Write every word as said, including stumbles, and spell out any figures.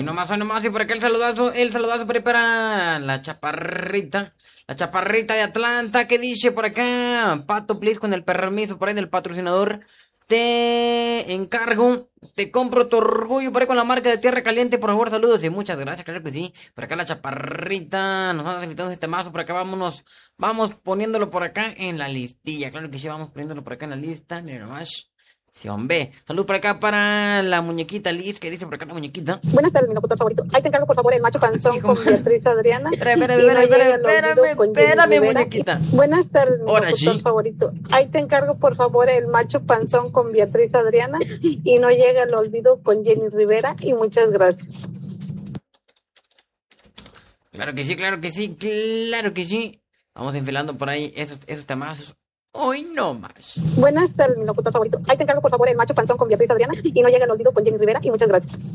Hoy nomás, hoy nomás, y por acá el saludazo, el saludazo por ahí para la chaparrita, la chaparrita de Atlanta, que dice por acá, Pato, please, con el permiso por ahí del patrocinador, te encargo, te compro tu orgullo por ahí con la marca de Tierra Caliente, por favor, saludos y muchas gracias, claro que sí. Por acá la chaparrita, nos vamos invitando este mazo, por acá vámonos, vamos poniéndolo por acá en la listilla, claro que sí, vamos poniéndolo por acá en la lista, mira nomás. Sí, hombre. Salud por acá para la muñequita Liz, que dice por acá la muñequita. Buenas tardes, mi locutor favorito. Ahí te encargo, por favor, el macho panzón Hijo, con Beatriz Adriana espérame, espérame, y no espérame, llega al espérame, olvido con Jenny espérame, Rivera. muñequita. Y- Buenas tardes, mi Ahora locutor sí. favorito. Ahí te encargo, por favor, el macho panzón con Beatriz Adriana y no llega al olvido con Jenny Rivera. Y muchas gracias. Claro que sí, claro que sí, claro que sí. Vamos enfilando por ahí esos, esos temazos. Hoy no más. Buenas tardes, mi locutor favorito. Ahí te encargo, por favor, el macho panzón con Beatriz Adriana y no llega al olvido con Jenny Rivera. Y muchas gracias.